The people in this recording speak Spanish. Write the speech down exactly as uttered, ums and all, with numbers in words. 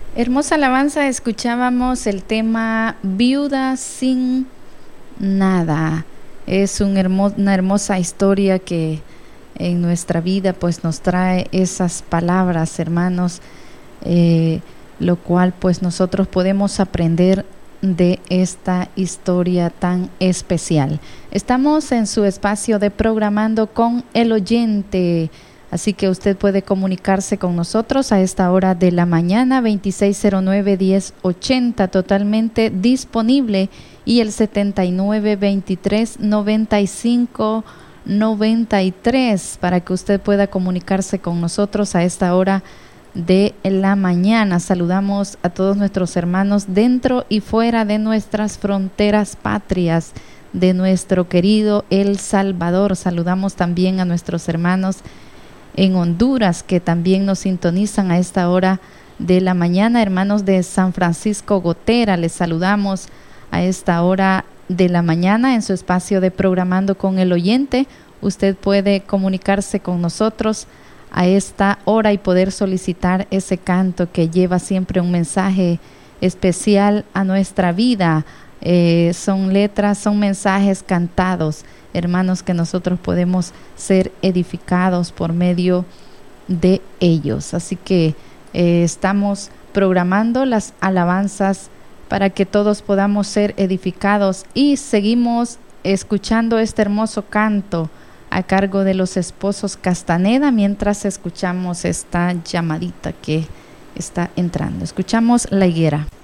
Hermosa alabanza, escuchábamos el tema Viuda sin nada. Es un hermo- una hermosa historia que en nuestra vida pues nos trae esas palabras, hermanos, eh, lo cual pues nosotros podemos aprender de esta historia tan especial. Estamos en su espacio de Programando con el Oyente. Así que usted puede comunicarse con nosotros a esta hora de la mañana, veintiséis cero nueve, diez ochenta, totalmente disponible, y el setenta y nueve, veintitrés, noventa y cinco, noventa y tres, para que usted pueda comunicarse con nosotros a esta hora de la mañana. Saludamos a todos nuestros hermanos dentro y fuera de nuestras fronteras patrias, de nuestro querido El Salvador. Saludamos también a nuestros hermanos en Honduras, que también nos sintonizan a esta hora de la mañana. Hermanos de San Francisco Gotera, les saludamos a esta hora de la mañana en su espacio de Programando con el Oyente. Usted puede comunicarse con nosotros a esta hora y poder solicitar ese canto que lleva siempre un mensaje especial a nuestra vida. Eh, son letras, son mensajes cantados, hermanos, que nosotros podemos ser edificados por medio de ellos. Así que eh, estamos programando las alabanzas para que todos podamos ser edificados, y seguimos escuchando este hermoso canto a cargo de los esposos Castaneda mientras escuchamos esta llamadita que está entrando. Escuchamos La Higuera.